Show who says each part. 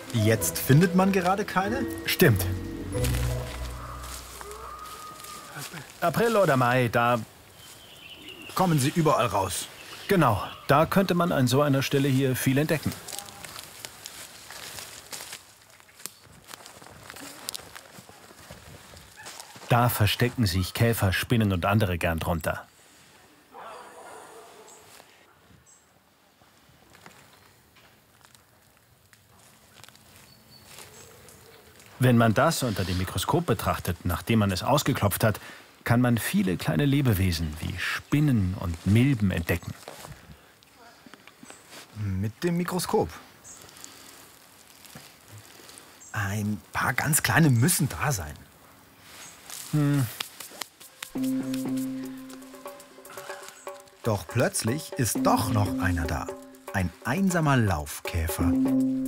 Speaker 1: Jetzt findet man gerade keine?
Speaker 2: Stimmt. April oder Mai, da...
Speaker 1: Kommen sie überall raus.
Speaker 2: Genau, da könnte man an so einer Stelle hier viel entdecken. Da verstecken sich Käfer, Spinnen und andere gern drunter. Wenn man das unter dem Mikroskop betrachtet, nachdem man es ausgeklopft hat, kann man viele kleine Lebewesen wie Spinnen und Milben entdecken.
Speaker 1: Mit dem Mikroskop. Ein paar ganz kleine müssen da sein. Doch plötzlich ist doch noch einer da. Ein einsamer Laufkäfer.